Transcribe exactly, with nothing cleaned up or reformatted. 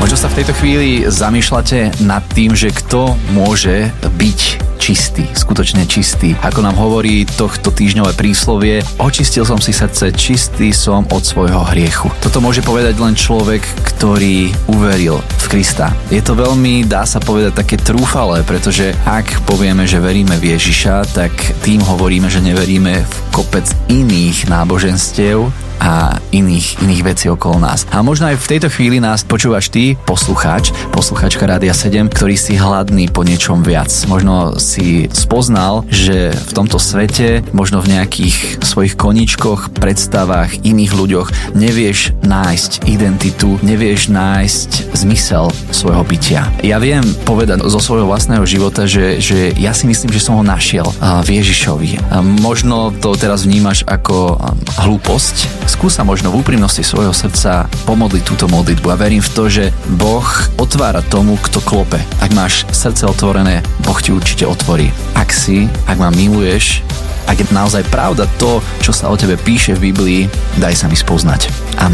Možno sa v tejto chvíli zamýšľate nad tým, že kto môže byť čistý, skutočne čistý. Ako nám hovorí tohto týždňové príslovie, očistil som si srdce, čistý som od svojho hriechu. Toto môže povedať len človek, ktorý uveril v Krista. Je to veľmi, dá sa povedať, také trúfalé, pretože ak povieme, že veríme v Ježiša, tak tým hovoríme, že neveríme v kopec iných náboženstiev a iných, iných vecí okolo nás. A možno aj v tejto chvíli nás počúvaš ty, poslucháč, poslucháčka Rádia sedem, ktorý si hladný po niečom viac. Možno si spoznal, že v tomto svete, možno v nejakých svojich koníčkoch, predstavách, iných ľuďoch nevieš nájsť identitu, nevieš nájsť zmysel svojho bytia. Ja viem povedať zo svojho vlastného života, že, že ja si myslím, že som ho našiel v Ježišovi. Možno to teraz vnímaš ako hlúposť. Skúsa možno v úprimnosti svojho srdca pomodliť túto modlitbu a verím v to, že Boh otvára tomu, kto klope. Ak máš srdce otvorené, Boh ti určite otvorí. Ak si, ak ma miluješ, ak je naozaj pravda to, čo sa o tebe píše v Biblii, daj sa mi spoznať. Amen.